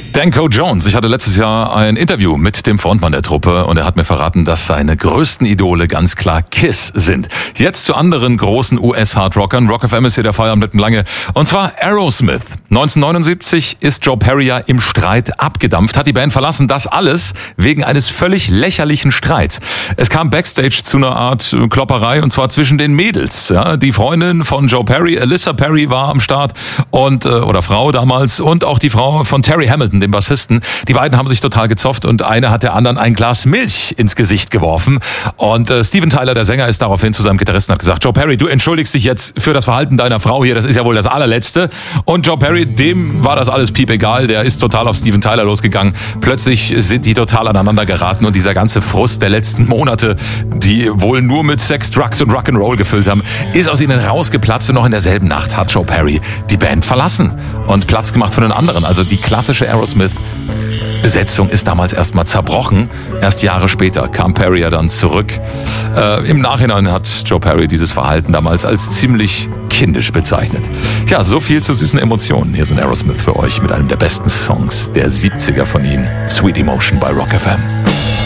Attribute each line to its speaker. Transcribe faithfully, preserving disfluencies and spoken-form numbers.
Speaker 1: Danko Jones. Ich hatte letztes Jahr ein Interview mit dem Frontmann der Truppe und er hat mir verraten, dass seine größten Idole ganz klar Kiss sind. Jetzt zu anderen großen U S-Hardrockern. Rock F M ist hier der Feierabend mit dem Lange. Und zwar Aerosmith. neunzehnhundertneunundsiebzig ist Joe Perry ja im Streit abgedampft, hat die Band verlassen. Das alles wegen eines völlig lächerlichen Streits. Es kam backstage zu einer Art Klopperei und zwar zwischen den Mädels. Ja, die Freundin von Joe Perry, Alyssa Perry, war am Start und oder Frau damals und auch die Frau von Terry Hamilton, dem Bassisten. Die beiden haben sich total gezofft und eine hat der anderen ein Glas Milch ins Gesicht geworfen. Und äh, Steven Tyler, der Sänger, ist daraufhin zu seinem Gitarristen und hat gesagt, Joe Perry, du entschuldigst dich jetzt für das Verhalten deiner Frau hier, das ist ja wohl das allerletzte. Und Joe Perry, dem war das alles piep egal, der ist total auf Steven Tyler losgegangen. Plötzlich sind die total aneinander geraten und dieser ganze Frust der letzten Monate, die wohl nur mit Sex, Drugs und Rock'n'Roll gefüllt haben, ist aus ihnen rausgeplatzt und noch in derselben Nacht hat Joe Perry die Band verlassen und Platz gemacht für den anderen. Also die klassische Aerosmith-Besetzung ist damals erstmal zerbrochen. Erst Jahre später kam Perry ja dann zurück. Äh, Im Nachhinein hat Joe Perry dieses Verhalten damals als ziemlich kindisch bezeichnet. Ja, so viel zu süßen Emotionen. Hier sind Aerosmith für euch mit einem der besten Songs der siebziger von ihnen. Sweet Emotion bei Rock F M.